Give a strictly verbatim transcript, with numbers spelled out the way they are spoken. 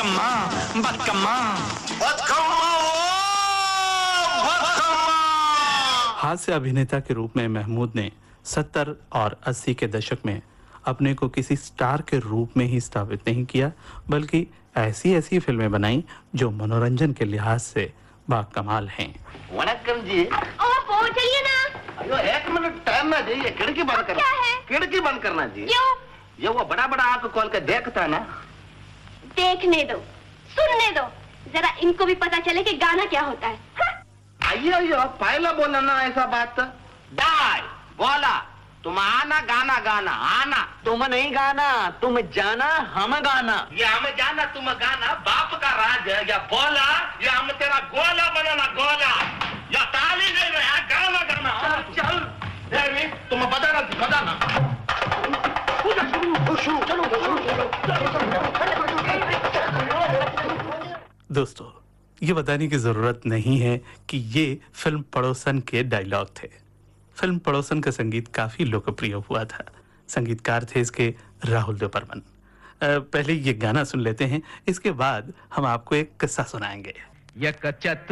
बकम्मा बकम्मा हास्य अभिनेता के रूप में महमूद ने सत्तर और अस्सी के दशक में अपने को किसी स्टार के रूप में ही स्थापित नहीं किया, बल्कि ऐसी ऐसी फिल्में बनाई जो मनोरंजन के लिहाज से बाकमाल हैं। वनक्कम जी। ओ पहुंचिए ना। अयो एक मिनट टाइम ना दीजिए, खिड़की बंद करना। क्या है? खिड़की बंद करना जी। क्यों? ये वो बड़ा बड़ा आंख खोल के देखता ना। देखने दो, सुनने दो, जरा इनको भी पता चले कि गाना क्या होता है। अयो अयो पहला बोला ना ऐसा बात। डाय बोला तुम आना गाना गाना आना। तुम नहीं गाना, तुम जाना हम गाना। ये हम जाना तुम गाना बाप का राज है। या बोला या हम तेरा गोला बनाना गोला। या ताली नहीं रहा गाना गाना। चल चल तुम बताना बताना। दोस्तों, ये बताने की जरूरत नहीं है कि ये फिल्म पड़ोसन के डायलॉग थे। फिल्म पड़ोसन का संगीत काफी लोकप्रिय हुआ था। संगीतकार थे इसके राहुल देवबर्मन। पहले ये गाना सुन लेते हैं, इसके बाद हम आपको एक किस्सा सुनाएंगे। ये कच्चा